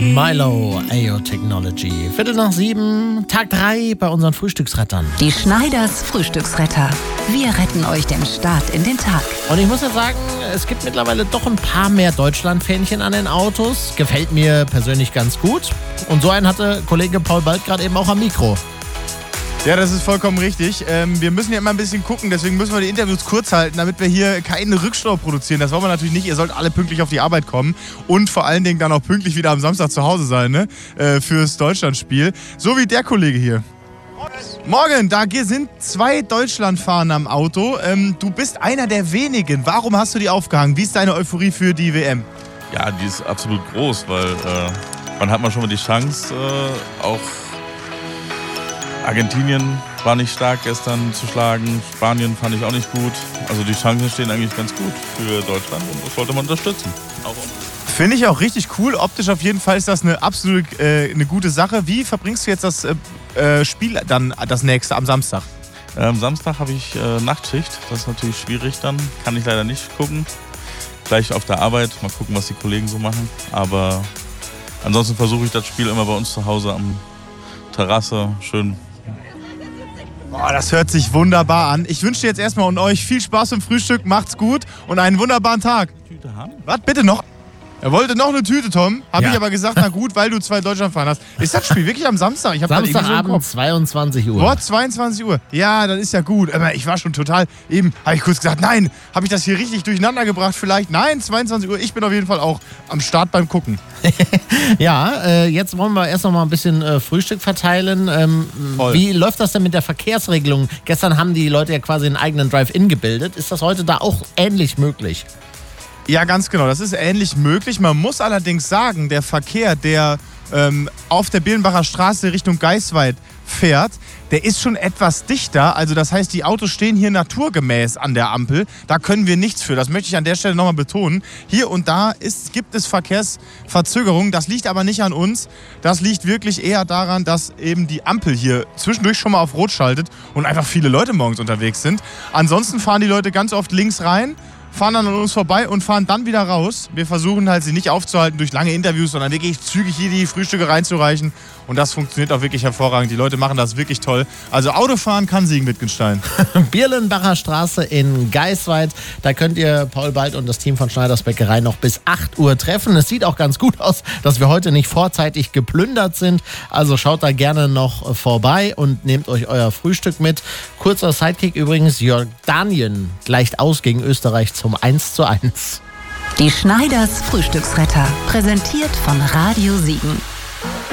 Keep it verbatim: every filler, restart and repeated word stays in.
Milo, A O Technology. Viertel nach sieben, Tag drei bei unseren Frühstücksrettern. Die Schneiders Frühstücksretter. Wir retten euch den Start in den Tag. Und ich muss ja sagen, es gibt mittlerweile doch ein paar mehr Deutschland-Fähnchen an den Autos. Gefällt mir persönlich ganz gut. Und so einen hatte Kollege Paul Bald gerade eben auch am Mikro. Ja, das ist vollkommen richtig. Ähm, wir müssen ja immer ein bisschen gucken, deswegen müssen wir die Interviews kurz halten, damit wir hier keinen Rückstau produzieren. Das wollen wir natürlich nicht. Ihr sollt alle pünktlich auf die Arbeit kommen und vor allen Dingen dann auch pünktlich wieder am Samstag zu Hause sein, ne? Äh, fürs Deutschlandspiel. So wie der Kollege hier. Morgen, da sind zwei Deutschlandfahnen am Auto. Ähm, du bist einer der wenigen. Warum hast du die aufgehangen? Wie ist deine Euphorie für die W M? Ja, die ist absolut groß, weil äh, man hat mal schon mal die Chance, äh, auch Argentinien war nicht stark gestern zu schlagen, Spanien fand ich auch nicht gut. Also die Chancen stehen eigentlich ganz gut für Deutschland und das sollte man unterstützen. Finde ich auch richtig cool. Optisch auf jeden Fall ist das eine absolut äh, eine gute Sache. Wie verbringst du jetzt das äh, Spiel dann das nächste am Samstag? Äh, am Samstag habe ich äh, Nachtschicht. Das ist natürlich schwierig dann. Kann ich leider nicht gucken. Gleich auf der Arbeit. Mal gucken, was die Kollegen so machen. Aber ansonsten versuche ich das Spiel immer bei uns zu Hause am Terrasse. Schön. Boah, das hört sich wunderbar an. Ich wünsche dir jetzt erstmal und euch viel Spaß im Frühstück. Macht's gut und einen wunderbaren Tag. Tüte haben? Was, bitte noch? Er wollte noch eine Tüte, Tom. Habe Ja. ich aber gesagt, na gut, weil du zwei Deutschlandfahnen hast. Ist das Spiel wirklich am Samstag? Ich hab grad irgendwie so im Samstagabend, Kopf. zweiundzwanzig Uhr. Boah, zweiundzwanzig Uhr. Ja, das ist ja gut. Aber ich war schon total, eben habe ich kurz gesagt, nein, habe ich das hier richtig durcheinander gebracht vielleicht? Nein, zweiundzwanzig Uhr. Ich bin auf jeden Fall auch am Start beim Gucken. Ja, äh, jetzt wollen wir erst noch mal ein bisschen äh, Frühstück verteilen. Ähm, Voll. wie läuft das denn mit der Verkehrsregelung? Gestern haben die Leute ja quasi einen eigenen Drive-In gebildet. Ist das heute da auch ähnlich möglich? Ja, ganz genau. Das ist ähnlich möglich. Man muss allerdings sagen, der Verkehr, der ähm, auf der Birnbacher Straße Richtung Geisweid fährt, der ist schon etwas dichter. Also das heißt, die Autos stehen hier naturgemäß an der Ampel. Da können wir nichts für. Das möchte ich an der Stelle nochmal betonen. Hier und da ist, gibt es Verkehrsverzögerungen. Das liegt aber nicht an uns. Das liegt wirklich eher daran, dass eben die Ampel hier zwischendurch schon mal auf Rot schaltet und einfach viele Leute morgens unterwegs sind. Ansonsten fahren die Leute ganz oft links rein, fahren dann an uns vorbei und fahren dann wieder raus. Wir versuchen halt, sie nicht aufzuhalten durch lange Interviews, sondern wirklich zügig hier die Frühstücke reinzureichen. Und das funktioniert auch wirklich hervorragend. Die Leute machen das wirklich toll. Also Autofahren kann Siegen-Wittgenstein. Birlenbacher Straße in Geisweid. Da könnt ihr Paul Bald und das Team von Schneiders Bäckerei noch bis acht Uhr treffen. Es sieht auch ganz gut aus, dass wir heute nicht vorzeitig geplündert sind. Also schaut da gerne noch vorbei und nehmt euch euer Frühstück mit. Kurzer Sidekick übrigens, Jordanien gleicht aus gegen Österreich zum eins zu eins. Die Schneiders Frühstücksretter. Präsentiert von Radio Siegen.